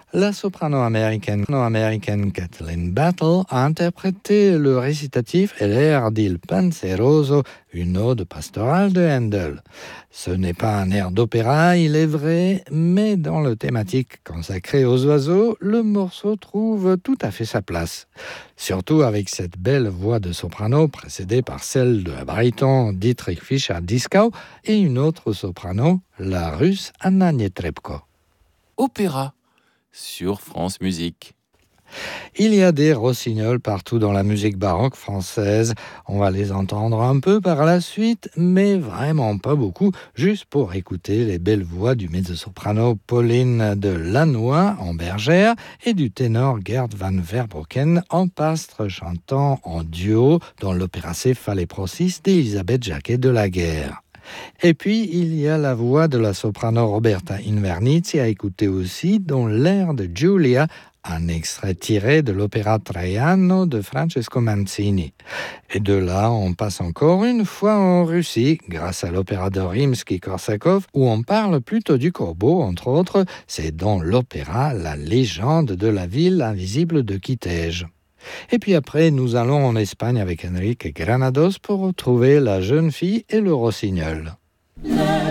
La soprano américaine Kathleen Battle a interprété le récitatif et l'air d'Il Penseroso, une ode pastorale de Handel. Ce n'est pas un air d'opéra, il est vrai, mais dans le thématique consacré aux oiseaux, le morceau trouve tout à fait sa place. Surtout avec cette belle voix de soprano précédée par celle de la baryton Dietrich Fischer-Dieskau et une autre soprano, la russe Anna Netrebko. Opéra sur France Musique. Il y a des rossignols partout dans la musique baroque française. On va les entendre un peu par la suite, mais vraiment pas beaucoup, juste pour écouter les belles voix du mezzo-soprano Pauline de Lannoy en bergère et du ténor Gerd van Verbroeken en pastre chantant en duo dans l'opéra Céphale-Procis d'Elisabeth Jacquet de la Guerre. Et puis, il y a la voix de la soprano Roberta Invernizzi à écouter aussi dans l'air de Giulia, un extrait tiré de l'opéra Traiano de Francesco Manzini. Et de là, on passe encore une fois en Russie, grâce à l'opéra de Rimsky-Korsakov, où on parle plutôt du corbeau, entre autres. C'est dans l'opéra La légende de la ville invisible de Kitej. Et puis après, nous allons en Espagne avec Enrique Granados pour retrouver la jeune fille et le rossignol.